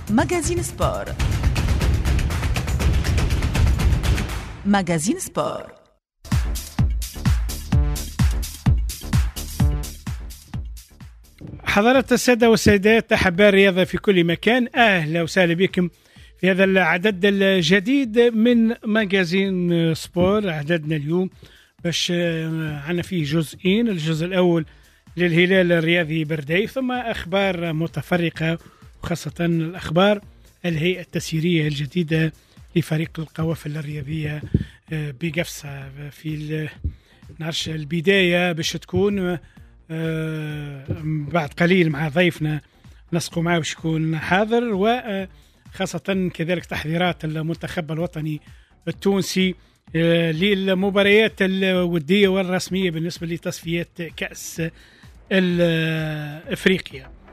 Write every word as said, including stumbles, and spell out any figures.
ماجازين سبور. ماجازين سبور. حضرات السادة والسيدات أحباء الرياضة في كل مكان، أهلا وسهلا بكم في هذا العدد الجديد من ماجازين سبور. عددنا اليوم باش عنا فيه جزئين، الجزء الأول للهلال الرياضي برديف، ثم أخبار متفرقة وخاصة الأخبار الهيئة التسييرية الجديدة لفريق القوافل الرياضية بقفصة. في نعرش البداية باش تكون بعد قليل مع ضيفنا نسقوا معه باش يكون حاضر، وخاصة كذلك تحذيرات المنتخب الوطني التونسي للمباريات الودية والرسمية بالنسبة لتصفيات كأس أفريقيا.